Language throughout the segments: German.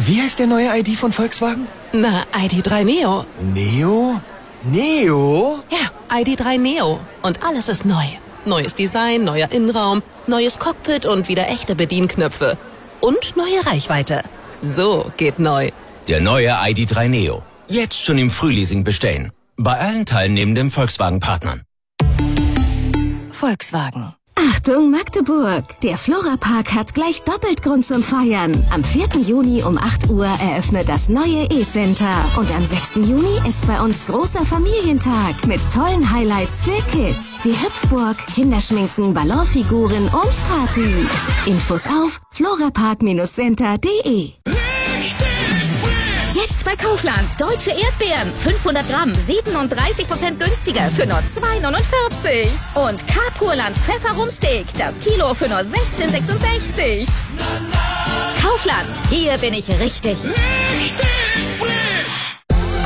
Wie heißt der neue ID von Volkswagen? Na, ID.3 Neo. Neo? Neo? Ja, ID.3 Neo. Und alles ist neu. Neues Design, neuer Innenraum, neues Cockpit und wieder echte Bedienknöpfe. Und neue Reichweite. So geht neu. Der neue ID.3 Neo. Jetzt schon im Frühleasing bestellen. Bei allen teilnehmenden Volkswagen-Partnern. Volkswagen. Achtung Magdeburg! Der Flora-Park hat gleich doppelt Grund zum Feiern. Am 4. Juni um 8 Uhr eröffnet das neue E-Center. Und am 6. Juni ist bei uns großer Familientag mit tollen Highlights für Kids. Wie Hüpfburg, Kinderschminken, Ballonfiguren und Party. Infos auf florapark-center.de. Jetzt bei Kaufland. Deutsche Erdbeeren. 500 Gramm. 37% günstiger für nur 2,49. Und Carpurland Pfefferrumsteak. Das Kilo für nur 16,66. Kaufland. Hier bin ich richtig. Richtig frisch.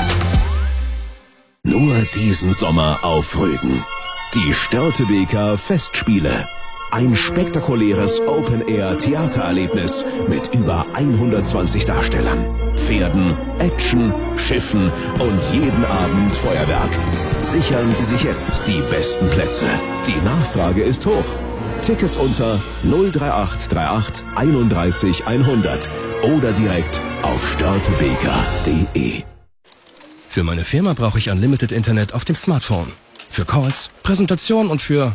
Nur diesen Sommer auf Rügen. Die Störtebeker Festspiele. Ein spektakuläres Open-Air-Theatererlebnis mit über 120 Darstellern, Pferden, Action, Schiffen und jeden Abend Feuerwerk. Sichern Sie sich jetzt die besten Plätze. Die Nachfrage ist hoch. Tickets unter 03838 31 100 oder direkt auf störtebeker.de. Für meine Firma brauche ich Unlimited Internet auf dem Smartphone. Für Calls, Präsentation und für...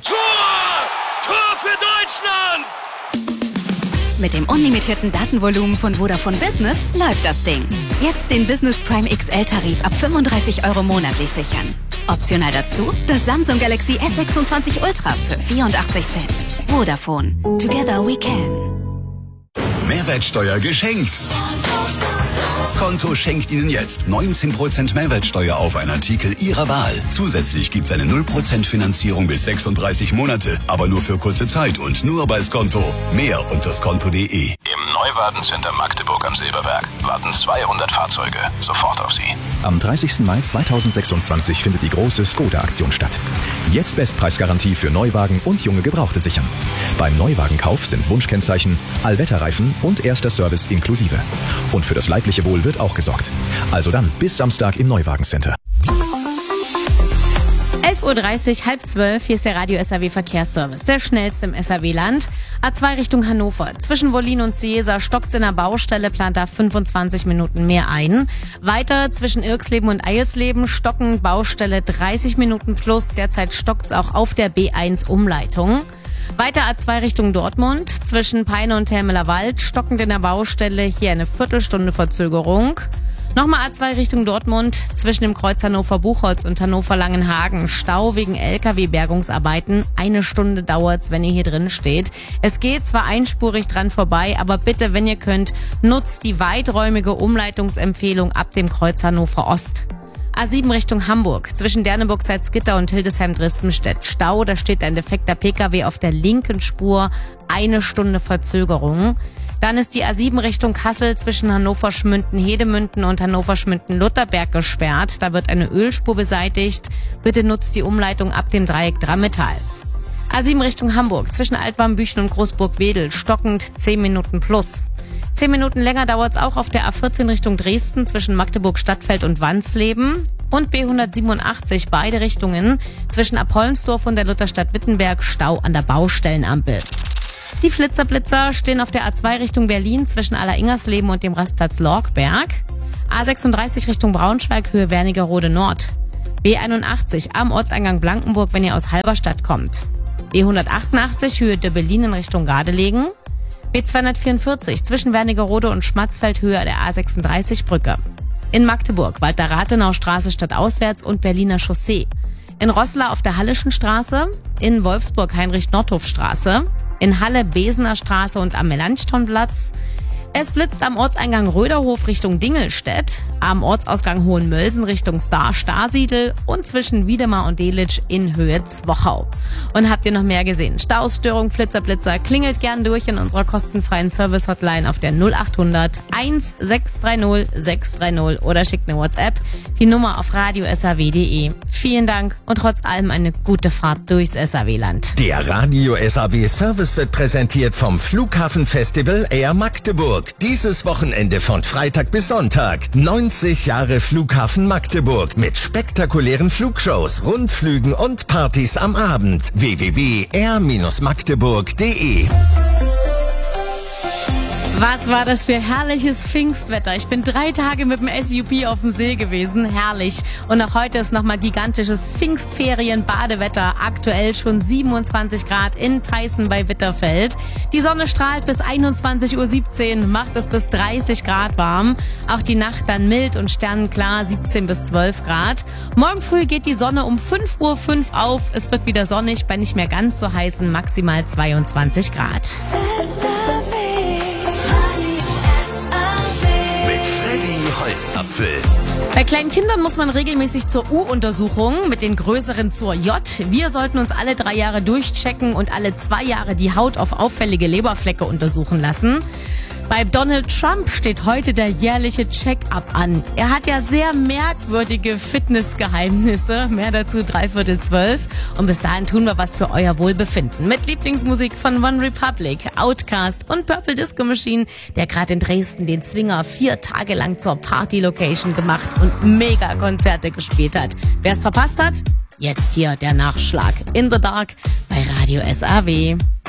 Mit dem unlimitierten Datenvolumen von Vodafone Business läuft das Ding. Jetzt den Business Prime XL-Tarif ab 35 € monatlich sichern. Optional dazu das Samsung Galaxy S26 Ultra für 84 Cent. Vodafone. Together we can. Mehrwertsteuer geschenkt. Skonto schenkt Ihnen jetzt 19% Mehrwertsteuer auf einen Artikel Ihrer Wahl. Zusätzlich gibt's eine 0% Finanzierung bis 36 Monate, aber nur für kurze Zeit und nur bei Skonto. Mehr unter skonto.de. Im Neuwagencenter Magdeburg am Silberberg warten 200 Fahrzeuge sofort auf Sie. Am 30. Mai 2026 findet die große Skoda-Aktion statt. Jetzt Bestpreisgarantie für Neuwagen und junge Gebrauchte sichern. Beim Neuwagenkauf sind Wunschkennzeichen, Allwetterreifen und erster Service inklusive. Und für das leibliche Wohl wird auch gesorgt. Also dann bis Samstag im Neuwagencenter. 11:30 Uhr, 11:30, hier ist der Radio SAW Verkehrsservice, der schnellste im SAW-Land. A2 Richtung Hannover. Zwischen Wollin und Ciesa stockt's in der Baustelle, plant da 25 Minuten mehr ein. Weiter zwischen Irxleben und Eilsleben stockend Baustelle 30 Minuten plus. Derzeit stockt's auch auf der B1 Umleitung. Weiter A2 Richtung Dortmund. Zwischen Peine und Termeler Wald stockend in der Baustelle, hier eine Viertelstunde Verzögerung. Nochmal A2 Richtung Dortmund, zwischen dem Kreuz Hannover-Buchholz und Hannover-Langenhagen. Stau wegen LKW-Bergungsarbeiten. 1 Stunde dauert's, wenn ihr hier drin steht. Es geht zwar einspurig dran vorbei, aber bitte, wenn ihr könnt, nutzt die weiträumige Umleitungsempfehlung ab dem Kreuz Hannover-Ost. A7 Richtung Hamburg, zwischen Derneburg-Salzgitter und Hildesheim-Dresdenstedt. Stau, da steht ein defekter PKW auf der linken Spur. 1 Stunde Verzögerung. Dann ist die A7 Richtung Kassel zwischen Hannover-Schmünden-Hedemünden und Hannover-Schmünden-Lutherberg gesperrt. Da wird eine Ölspur beseitigt. Bitte nutzt die Umleitung ab dem Dreieck Drammetal. A7 Richtung Hamburg zwischen Altwarmbüchen und Großburg-Wedel. Stockend 10 Minuten plus. 10 Minuten länger dauert's auch auf der A14 Richtung Dresden zwischen Magdeburg-Stadtfeld und Wansleben. Und B187 beide Richtungen zwischen Apolensdorf und der Lutherstadt Wittenberg. Stau an der Baustellenampel. Die Flitzer-Blitzer stehen auf der A2 Richtung Berlin zwischen Alleringers-Leben und dem Rastplatz Lorkberg. A36 Richtung Braunschweig, Höhe Wernigerode Nord. B81 am Ortseingang Blankenburg, wenn ihr aus Halberstadt kommt. B188 Höhe Döbbelin in Richtung Gardelegen. B244 zwischen Wernigerode und Schmatzfeld, Höhe der A36-Brücke. In Magdeburg Walter-Rathenau-Straße stadtauswärts und Berliner Chaussee. In Roßla auf der Hallischen Straße. In Wolfsburg Heinrich-Nordhoff-Straße. In Halle Besener Straße und am Melanchthonplatz. Es blitzt am Ortseingang Röderhof Richtung Dingelstedt, am Ortsausgang Hohenmölsen Richtung Starsiedel und zwischen Wiedemar und Delitzsch in Höhe Zwochau. Und habt ihr noch mehr gesehen? Staus, Störung, Blitzer, klingelt gern durch in unserer kostenfreien Service-Hotline auf der 0800 1630 630 oder schickt eine WhatsApp. Die Nummer auf radio.saw.de. Vielen Dank und trotz allem eine gute Fahrt durchs SAW-Land. Der Radio SAW Service wird präsentiert vom Flughafenfestival Air Magdeburg. Magdeburg. Dieses Wochenende von Freitag bis Sonntag. 90 Jahre Flughafen Magdeburg mit spektakulären Flugshows, Rundflügen und Partys am Abend. www.air-magdeburg.de. Was war das für herrliches Pfingstwetter. Ich bin 3 Tage mit dem SUP auf dem See gewesen. Herrlich. Und auch heute ist nochmal gigantisches Pfingstferien-Badewetter. Aktuell schon 27 Grad in Peißen bei Bitterfeld. Die Sonne strahlt bis 21:17 Uhr, macht es bis 30 Grad warm. Auch die Nacht dann mild und sternenklar, 17 bis 12 Grad. Morgen früh geht die Sonne um 5:05 Uhr auf. Es wird wieder sonnig bei nicht mehr ganz so heißen maximal 22 Grad. Holzapfel. Bei kleinen Kindern muss man regelmäßig zur U-Untersuchung, mit den größeren zur J. Wir sollten uns alle 3 Jahre durchchecken und alle 2 Jahre die Haut auf auffällige Leberflecke untersuchen lassen. Bei Donald Trump steht heute der jährliche Check-up an. Er hat ja sehr merkwürdige Fitnessgeheimnisse. Mehr dazu 11:45. Und bis dahin tun wir was für euer Wohlbefinden. Mit Lieblingsmusik von One Republic, Outkast und Purple Disco Machine, der gerade in Dresden den Zwinger 4 Tage lang zur Party-Location gemacht und Mega-Konzerte gespielt hat. Wer es verpasst hat, jetzt hier der Nachschlag. In the Dark bei Radio SAW.